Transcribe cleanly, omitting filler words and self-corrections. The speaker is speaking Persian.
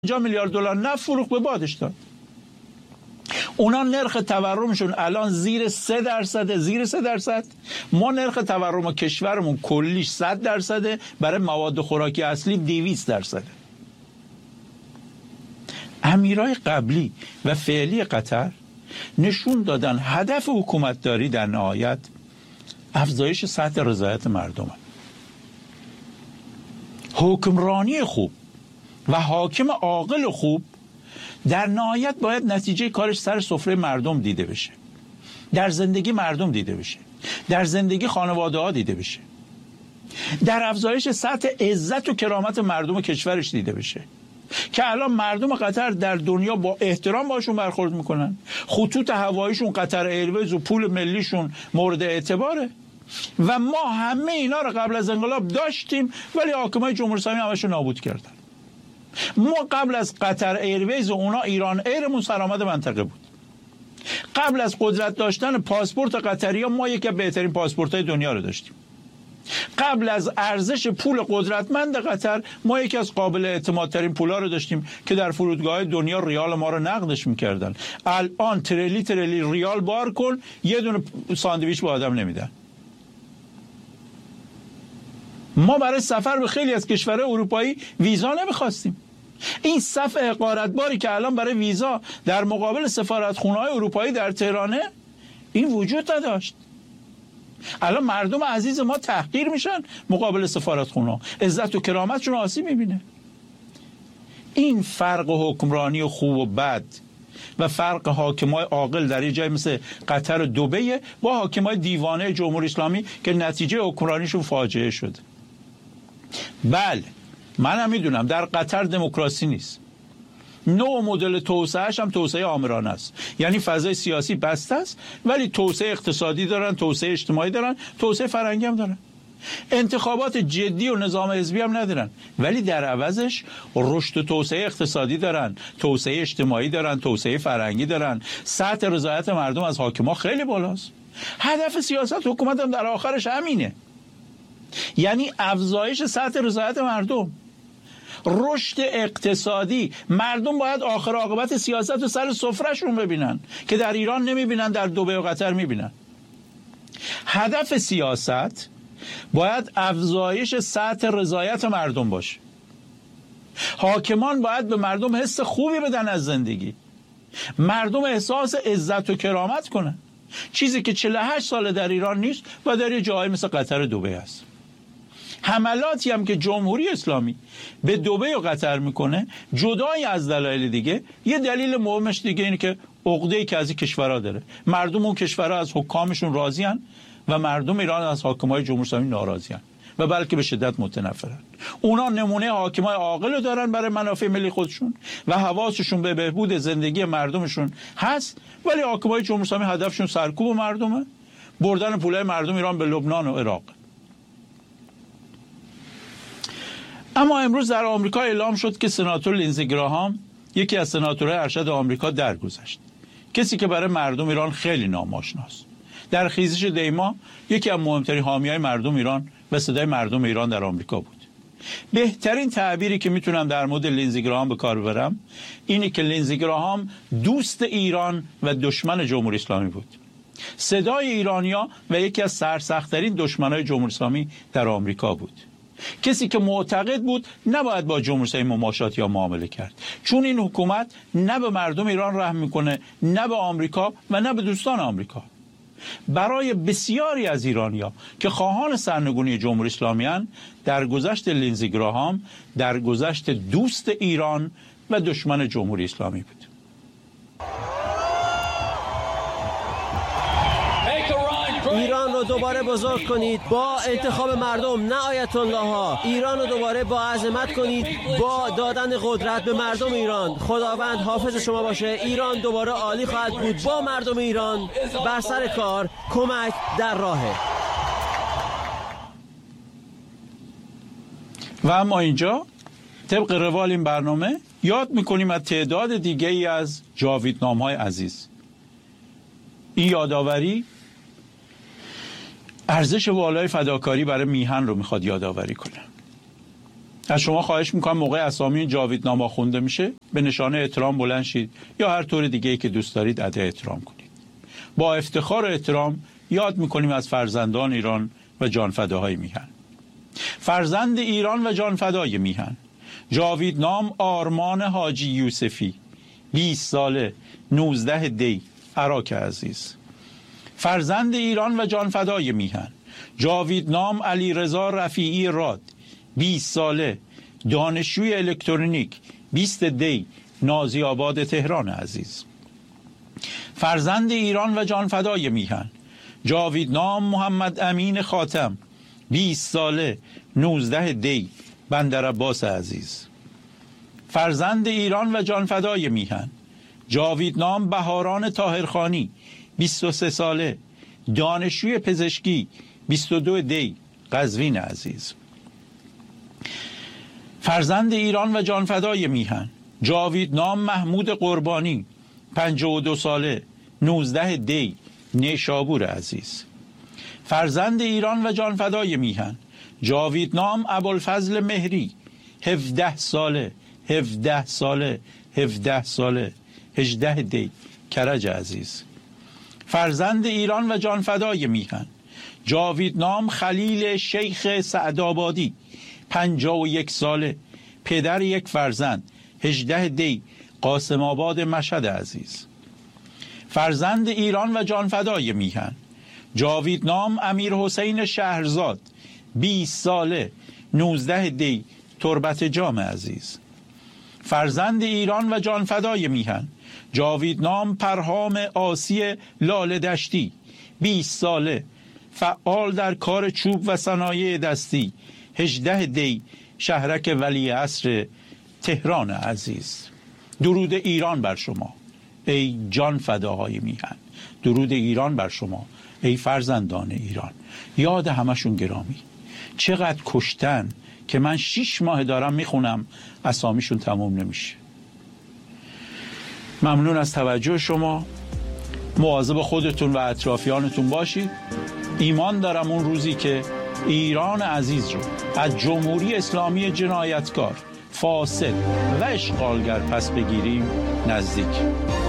میلیارد دلار نفت فروخت، به بادش داد. اونا نرخ تورمشون الان زیر 3%، زیر 3%. ما نرخ تورم کشورمون کلیش 100%، برای مواد خوراکی اصلی 200%. امیرای قبلی و فعلی قطر نشون دادن هدف حکومتداری در نهایت افزایش سطح رضایت مردمه. حکمرانی خوب و حاکم عاقل خوب در نهایت باید نتیجه کارش سر سفره مردم دیده بشه، در زندگی مردم دیده بشه، در زندگی خانواده ها دیده بشه، در افزایش سطح عزت و کرامت مردم کشورش دیده بشه که الان مردم قطر در دنیا با احترام باشون برخورد میکنن. خطوط هواییشون، قطر ایرویز و پول ملیشون مورد اعتباره و ما همه اینا رو قبل از انقلاب داشتیم، ولی حاکمای جمهوری اسلامی همشو نابود کردن. ما قبل از قطر ایرویز و اونا ایران ایرمون سرآمد منطقه بود. قبل از قدرت داشتن پاسپورت قطری ها ما یکی از بهترین پاسپورت‌های دنیا رو داشتیم. قبل از ارزش پول قدرتمند قطر ما یکی از قابل اعتمادترین پولا رو داشتیم که در فرودگاه دنیا ریال ما رو نقدش میکردن. الان تریلی ریال بار کن، یه دونه ساندویچ به آدم نمیدن. ما برای سفر به خیلی از کشورهای اروپایی ویزا نمیخواستیم. این صف حقارتباری که الان برای ویزا در مقابل سفارتخونه‌های اروپایی در تهرانه این وجود نداشت. الان مردم عزیز ما تحقیر میشن مقابل سفارتخونه، عزت و کرامتشون آسیب میبینه. این فرق حکمرانی خوب و بد و فرق حاکمای عاقل در یه جای مثل قطر و دبی با حاکمای دیوانه جمهوری اسلامی که نتیجه حکمرانیشون فاجعه شد. بله منم میدونم در قطر دموکراسی نیست، نوع مدل توسعهش هم توسعه آمرانه است، یعنی فضای سیاسی بسته است ولی توسعه اقتصادی دارن، توسعه اجتماعی دارن، توسعه فرهنگی هم دارن، انتخابات جدی و نظام حزبی هم ندارن، ولی در عوضش رشد و توسعه اقتصادی دارن، توسعه اجتماعی دارن، توسعه فرهنگی دارن، سطح رضایت مردم از حاکما خیلی بالاست. هدف سیاست حکومت هم در آخرش همینه، یعنی افزایش سطح رضایت مردم، رشد اقتصادی. مردم باید آخر عاقبت سیاست رو سر سفرهشون ببینن که در ایران نمیبینن، در دبی و قطر میبینن. هدف سیاست باید افزایش سطح رضایت مردم باشه. حاکمان باید به مردم حس خوبی بدن از زندگی، مردم احساس عزت و کرامت کنن، چیزی که 48 سال در ایران نیست و در یه جایی مثل قطر و دبی هست. حملاتی هم که جمهوری اسلامی به دبی و قطر میکنه جدای از دلایل دیگه، یه دلیل مهمش دیگه اینه که عقده‌ای که از این کشورها داره. مردم اون کشورها از حکامشون راضی‌ان و مردم ایران از حاکمای جمهوری اسلامی ناراضی‌ان و بلکه به شدت متنفرن. اونا نمونه حاکمای عاقل رو دارن برای منافع ملی خودشون و حواسشون به بهبود زندگی مردمشون هست، ولی حاکمای جمهوری اسلامی هدفشون سرکوب مردمه، بردن پولای مردم ایران به لبنان و عراق. اما امروز در آمریکا اعلام شد که سناتور لینزی گراهام، یکی از سناتورهای ارشد آمریکا، درگذشت. کسی که برای مردم ایران خیلی ناماشناست. در خیزش دیما یکی از مهمترین حامیای مردم ایران و صدای مردم ایران در آمریکا بود. بهترین تعبیری که میتونم در مورد لینزی گراهام به کار ببرم اینه که لینزی گراهام دوست ایران و دشمن جمهوری اسلامی بود. صدای ایرانیا و یکی از سرسخت‌ترین دشمنای جمهوری اسلامی در آمریکا بود. کسی که معتقد بود نباید با جمهوری اسلامی مماشات یا معامله کرد، چون این حکومت نه به مردم ایران رحم میکنه، نه به آمریکا و نه به دوستان آمریکا. برای بسیاری از ایرانیا که خواهان سرنگونی جمهوری اسلامی اند، درگذشت لینزی گراهام درگذشت دوست ایران و دشمن جمهوری اسلامی بود. ایران رو دوباره بزرگ کنید با انتخاب مردم، نه آیت الله ها. ایران رو دوباره با عظمت کنید با دادن قدرت به مردم ایران. خداوند حافظ شما باشه. ایران دوباره عالی خواهد بود با مردم ایران بر سر کار. کمک در راهه. و اما اینجا طبق روال این برنامه یاد میکنیم از تعداد دیگه ای از جاویدنام‌های عزیز. این یادآوری ارزش والای فداکاری برای میهن رو میخواد یادآوری کنه. از شما خواهش میکنم موقع اسامی جاویدنامه خونده میشه به نشانه احترام بلند شید یا هر طور دیگه‌ای که دوست دارید ادای احترام کنید. با افتخار و احترام یاد میکنیم از فرزندان ایران و جانفداهای میهن. فرزند ایران و جانفدای میهن، جاویدنام آرمان حاجی یوسفی، 20 ساله، 19 دی، عراق عزیز. فرزند ایران و جانفدای میهن، جاویدنام علیرضا رفیعی راد، 20 ساله، دانشجوی الکترونیک، 20 دی، نازی آباد تهران عزیز. فرزند ایران و جانفدای میهن، جاویدنام محمد امین خاتم، 20 ساله، 19 دی، بندرعباس عزیز. فرزند ایران و جانفدای میهن، جاویدنام بهاران طاهرخانی، 23 ساله، دانشجوی پزشکی، 22 دی، قزوین عزیز. فرزند ایران و جانفدای میهن، جاویدنام محمود قربانی، 52 ساله، 19 دی، نیشابور عزیز. فرزند ایران و جانفدای میهن، جاویدنام ابوالفضل مهری، 17 ساله، 17 ساله، 17 ساله، 18 دی، کرج عزیز. فرزند ایران و جانفدای میهن، جاویدنام خلیل شیخ سعدآبادی، 51 ساله، پدر یک فرزند، 18 دی، قاسم آباد مشهد عزیز. فرزند ایران و جانفدای میهن، جاویدنام امیر حسین شهرزاد، 20 ساله، 19 دی، تربت جام عزیز. فرزند ایران و جانفدای میهن، جاویدنام پرهام آسی لاله دشتی، 20 ساله، فعال در کار چوب و صنایع دستی، 18 دی، شهرک ولیعصر تهران عزیز. درود ایران بر شما ای جان فداهای میهن، درود ایران بر شما ای فرزندان ایران. یاد همشون گرامی. چقدر کشتن که من 6 ماه دارم میخونم اسامیشون تموم نمیشه. ممنون از توجه شما. مواظب خودتون و اطرافیانتون باشید. ایمان دارم اون روزی که ایران عزیز رو از جمهوری اسلامی جنایتکار، فاسد و اشغالگر پس بگیریم نزدیک.